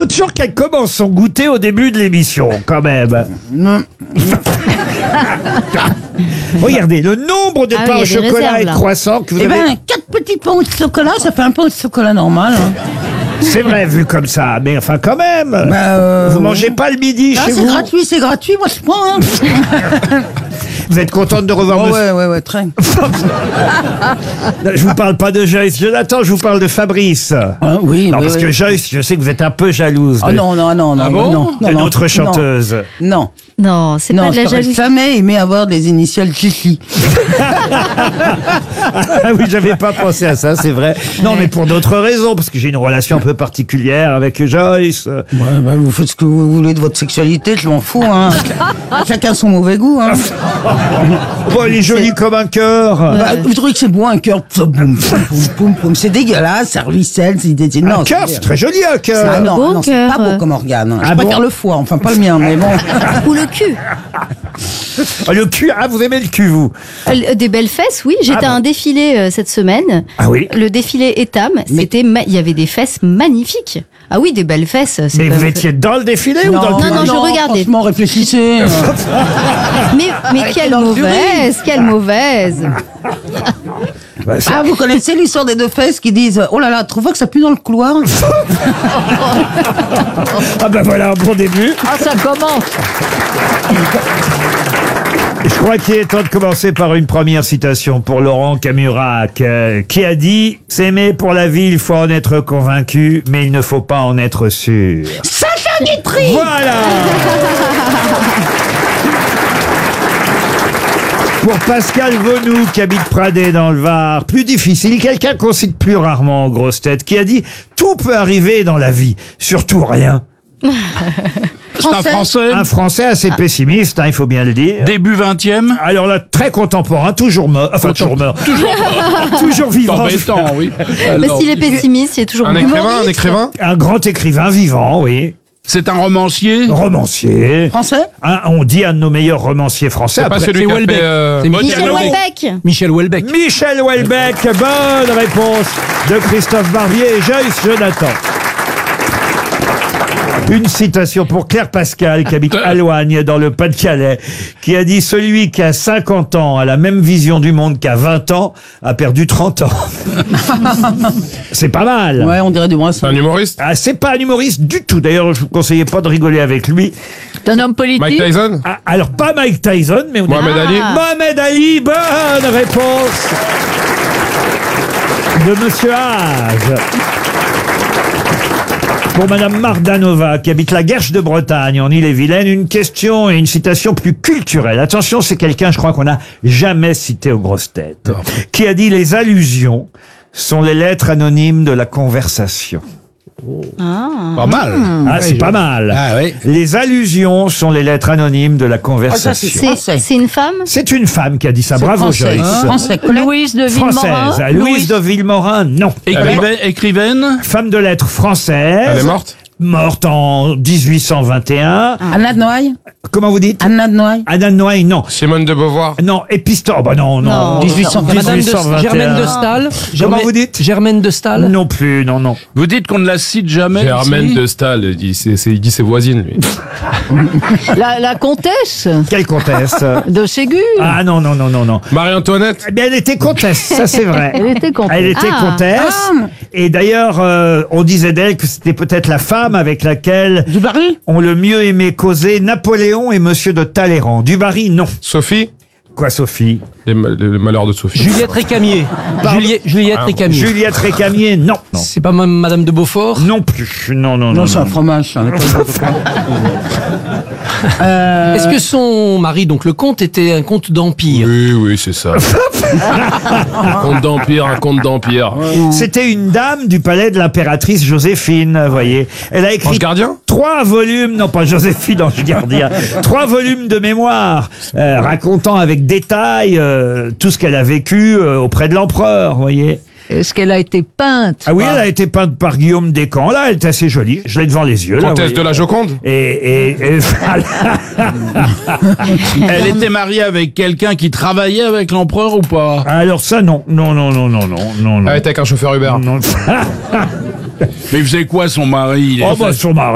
toujours qu'elle commence son goûter au début de l'émission, quand même. Regardez, le nombre de Ah pains oui, au il y a des chocolat réserves, et de là. croissants que vous Eh avez... ben, 4 petits pains au chocolat, ça fait un pain au chocolat normal. Hein. C'est vrai, vu comme ça, mais enfin, quand même. Vous mangez pas le midi Ah, chez c'est vous? gratuit, moi je prends. Hein. Vous êtes contente de revoir monsieur... Ouais, très. Je vous parle pas de Joyce Jonathan, je vous parle de Fabrice. Ah, oui, Non, oui, parce oui. que Joyce, je sais que vous êtes un peu jalouse Ah de, non, de notre chanteuse. Non, Non, c'est non, pas de la je n'aurais jalousie. jamais aimé avoir des initiales Chichi. Ah oui, j'avais pas pensé à ça, c'est vrai. Non, mais pour d'autres raisons, parce que j'ai une relation un peu particulière avec Joyce. Ouais, bah, vous faites ce que vous voulez de votre sexualité, je m'en fous. Hein. Chacun son mauvais goût. Hein. Bon, elle est jolie comme un cœur. Bah, vous trouvez que c'est beau un cœur? Boum. C'est dégueulasse, ça ruisselle. Non, Un cœur, c'est très joli, un Ah, cœur. non, beau non, c'est cœur. pas beau comme organe. Hein. Ah Je bon préfère le foie, enfin pas le mien, mais bon. Ou le cul. Ah, le cul, ah, vous aimez le cul, vous? Des belles fesses, oui. J'étais Ah à un défilé cette semaine. Ah oui? Le défilé Etam, c'était il y avait des fesses magnifiques. Ah oui, des belles fesses. c'est Mais pas- vous étiez dans le défilé ou dans le non, public? je regardais. Franchement, réfléchissez. Mais quelle dans le jury. quelle mauvaise. Bah, c'est- Ah, vous connaissez l'histoire des deux fesses qui disent oh là là, trouve pas que ça pue dans le couloir? Ah ben voilà un bon début. Ah, ça commence. Je crois qu'il est temps de commencer par une première citation pour Laurent Camurac, qui a dit « S'aimer pour la vie, il faut en être convaincu, mais il ne faut pas en être sûr. Sacha Guitry » Voilà. Pour Pascal Vaunou, qui habite Pradé dans le Var, plus difficile, quelqu'un qu'on cite plus rarement aux grosses têtes, qui a dit « Tout peut arriver dans la vie, surtout rien ». C'est un Français. Un Français assez pessimiste, hein, il faut bien le dire. Début 20e. Alors là, très contemporain, toujours mort, enfin toujours mort, toujours vivant. Embêtant, oui. Mais Alors, s'il est pessimiste, il est toujours humoriste. Un grand écrivain vivant, oui. c'est un romancier. Romancier. Français? On dit un de nos meilleurs romanciers français. C'est pas Après- celui qui a Houellebecq. fait... C'est Michel Houellebecq. Michel Houellebecq. Michel Houellebecq, bonne réponse de Christophe Barbier et Joyce Jonathan. Une citation pour Claire Pascal, qui habite Aloigne, dans le Pas-de-Calais, qui a dit « Celui qui a 50 ans a la même vision du monde qu'à 20 ans, a perdu 30 ans. » C'est pas mal. Ouais, on dirait du moins C'est ça. un humoriste? Ah, c'est pas un humoriste du tout. D'ailleurs, je vous conseillais pas de rigoler avec lui. C'est un homme politique. Mike Tyson? Ah, alors, pas Mike Tyson, mais on est... Mohamed Ali? Mohamed Ali, bonne réponse de Monsieur Haas. Pour Madame Mardanova, qui habite la Guerche de Bretagne, en Ille-et-Vilaine, une question et une citation plus culturelle. Attention, c'est quelqu'un, je crois, qu'on n'a jamais cité aux grosses têtes, qui a dit « Les allusions sont les lettres anonymes de la conversation ». Pas mal. Ah, c'est pas mal. Ah oui. Les allusions sont les lettres anonymes de la conversation. C'est une femme? C'est une femme qui a dit ça. Bravo, Français. Joyce. Français. Louise de Villemorin. Française. Louise de Villemorin, non. Écrivaine. Femme de lettres française. Elle est morte? Morte en 1821. Anna de Noailles. Comment vous dites? Anna de Noailles. Anna de Noailles, non. Simone de Beauvoir? Non, Épistole. Oh, bah non, non. Non. 1800. Madame 1821. de Germaine de Staël. Comment vous dites? Germaine de Staël. Non plus, non, non. Vous dites qu'on ne la cite jamais. Germaine ici de Staël, il dit ses voisines, lui. La comtesse Quelle comtesse? de Ségur. Ah non, non, non, non, non. Marie-Antoinette? Eh bien, elle était comtesse, ça c'est vrai. Elle était comtesse. Elle était Ah. comtesse. Et d'ailleurs, on disait d'elle que c'était peut-être la femme avec laquelle Du Barry. ont le mieux aimé causer Napoléon et Monsieur de Talleyrand. Du Barry, non. Sophie? Quoi, Sophie? Le malheur de Sophie. Juliette Récamier. Juliette Récamier. Juliette Récamier, non. Non. C'est pas Madame de Beaufort. Non plus. Non, non, non. Non, c'est un non. fromage. Ça, on est pas Est-ce que son mari, donc le comte, était un comte d'empire? Oui, oui, c'est ça. Un conte d'empire. C'était une dame du palais de l'impératrice Joséphine, vous voyez. Elle a écrit Ange Gardien? 3 volumes, non pas Joséphine, Ange Gardien, 3 volumes de mémoire, racontant avec détail tout ce qu'elle a vécu auprès de l'empereur, vous voyez. Est-ce qu'elle a été peinte? Ah oui, elle a été peinte par Guillaume Descamps. Là, elle est assez jolie. Je l'ai devant les yeux. Là, Comtesse vous de la Joconde? voyez. Et voilà. Elle était mariée avec quelqu'un qui travaillait avec l'empereur ou pas? Alors ça, non. Non, non, non, non, non, non, non. Elle était avec un chauffeur Uber. Non. Mais il faisait quoi son mari? Oh, bah, son mari.